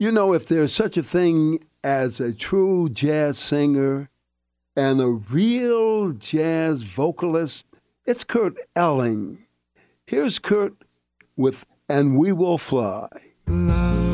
You know, if there's such a thing as a true jazz singer and a real jazz vocalist, it's Kurt Elling. Here's Kurt with And We Will Fly.